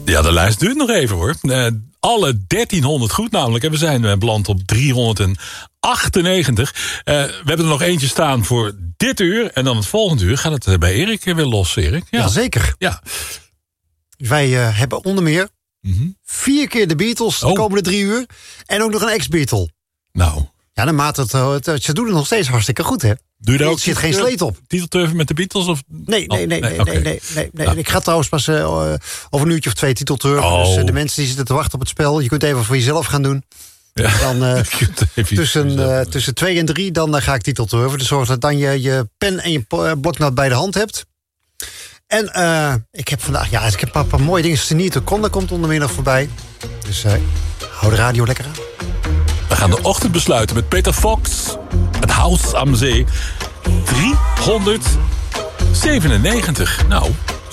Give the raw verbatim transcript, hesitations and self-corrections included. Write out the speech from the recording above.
Ja, de lijst duurt nog even hoor. Uh, alle dertienhonderd goed namelijk. En we zijn uh, beland op driehonderdachtennegentig. Uh, we hebben er nog eentje staan voor dit uur. En dan het volgende uur gaat het uh, bij Erik weer los, Erik. Ja. Jazeker. Ja. Wij uh, hebben onder meer mm-hmm. vier keer de Beatles de oh. komende drie uur. En ook nog een ex-Beatle. Nou. Ja, dan maat het, het, het, ze doen het nog steeds hartstikke goed, hè? Doe je daar ook er zit geen sleet op. Titelturven met de Beatles? Of? Nee, nee, nee. Oh, nee, nee, okay. nee, nee, nee, nee. Nou. Ik ga trouwens pas uh, over een uurtje of twee titelturven. Oh. Dus uh, de mensen die zitten te wachten op het spel, je kunt even voor jezelf gaan doen. Ja. Dan, uh, tussen, uh, tussen twee en drie, dan uh, ga ik titelturven. Dus zorg dat dan je, je pen en je bloknoot bij de hand hebt. En uh, ik heb vandaag, ja, ik heb een paar mooie dingen. Senior Conda komt onder meer nog voorbij. Dus uh, hou de radio lekker aan. We gaan de ochtend besluiten met Peter Fox. Het Haus am Zee. driehonderdzevenennegentig. Nou...